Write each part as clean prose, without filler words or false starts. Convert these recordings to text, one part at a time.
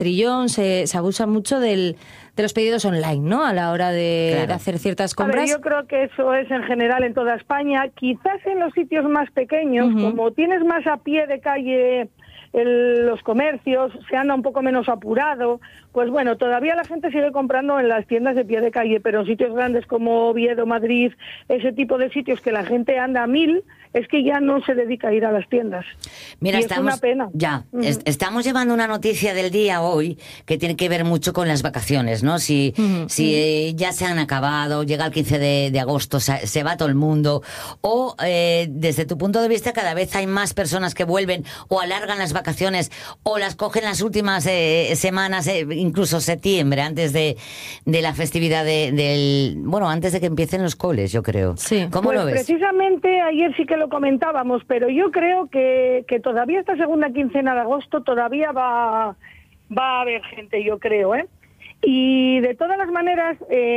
Trillón, se abusa mucho de los pedidos online, ¿no? A la hora de hacer ciertas compras. A ver, yo creo que eso es en general en toda España. Quizás en los sitios más pequeños, como tienes más a pie de calle los comercios, se anda un poco menos apurado, pues bueno, todavía la gente sigue comprando en las tiendas de pie de calle, pero en sitios grandes como Oviedo, Madrid, ese tipo de sitios que la gente anda a 1000, es que ya no se dedica a ir a las tiendas. Mira, y es una pena. Estamos llevando una noticia del día hoy que tiene que ver mucho con las vacaciones, ¿no? Si ya se han acabado, llega el 15 de agosto, se va todo el mundo, o desde tu punto de vista cada vez hay más personas que vuelven o alargan las vacaciones o las cogen las últimas semanas, incluso septiembre, antes de la festividad antes de que empiecen los coles, yo creo. Sí. ¿Cómo lo ves? Precisamente ayer sí que lo comentábamos, pero yo creo que todavía esta segunda quincena de agosto todavía va a haber gente, yo creo, ¿eh? Y de todas las maneras,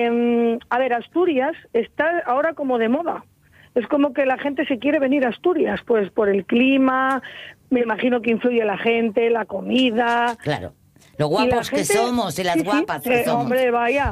Asturias está ahora como de moda. Es como que la gente se quiere venir a Asturias, pues por el clima, me imagino que influye la gente, la comida. Claro. Lo guapos que somos y las guapas que somos. Hombre, vaya.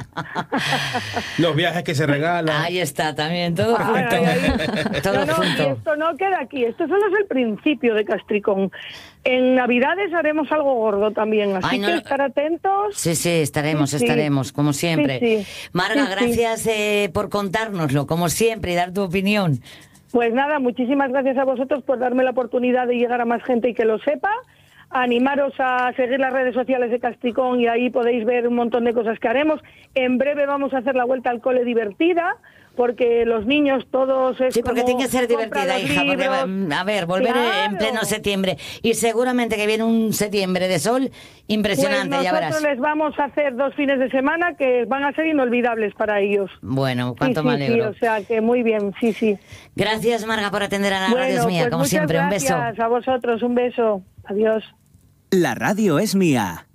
Los viajes que se regalan. Ahí está, también, todo junto. Todo junto. Y esto no queda aquí, esto solo es el principio de Castricón. En Navidades haremos algo gordo también, así que estar atentos. Sí, estaremos, como siempre. Sí. Marga, gracias por contárnoslo, como siempre, y dar tu opinión. Pues nada, muchísimas gracias a vosotros por darme la oportunidad de llegar a más gente y que lo sepa. Animaros a seguir las redes sociales de Castricón y ahí podéis ver un montón de cosas que haremos. En breve vamos a hacer la vuelta al cole divertida, porque los niños todos... porque tiene que ser divertida, hija, porque, a ver, volver en pleno septiembre. Y seguramente que viene un septiembre de sol impresionante, pues ya verás. Nosotros les vamos a hacer 2 fines de semana que van a ser inolvidables para ellos. Bueno, cuánto me alegro. Sí, o sea, que muy bien, sí. Gracias, Marga, por atender a la radio es mía, pues como siempre. Un beso. Gracias a vosotros, un beso. Adiós. La radio es mía.